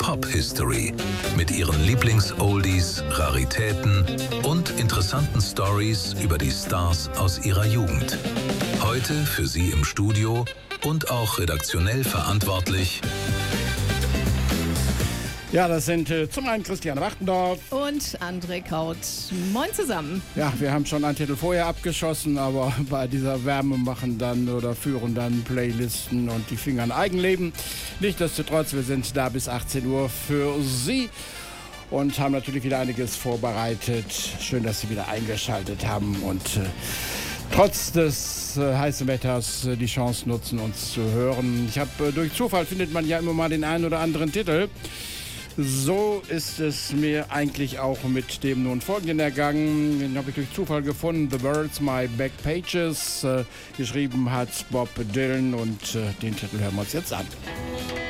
Pop History mit ihren Lieblings-Oldies, Raritäten und interessanten Stories über die Stars aus ihrer Jugend. Heute für Sie im Studio und auch redaktionell verantwortlich. Ja, das sind zum einen Christiane Wachtendorf und André Kaut. Moin zusammen. Ja, wir haben schon einen Titel vorher abgeschossen, aber bei dieser Wärme machen dann oder führen dann Playlisten und die Finger ein Eigenleben. Nichtsdestotrotz, wir sind da bis 18 Uhr für Sie und haben natürlich wieder einiges vorbereitet. Schön, dass Sie wieder eingeschaltet haben und trotz des heißen Wetters die Chance nutzen, uns zu hören. Durch Zufall findet man ja immer mal den einen oder anderen Titel. So ist es mir eigentlich auch mit dem nun folgenden ergangen. Den habe ich durch Zufall gefunden. The Words My Back Pages. Geschrieben hat Bob Dylan und den Titel hören wir uns jetzt an.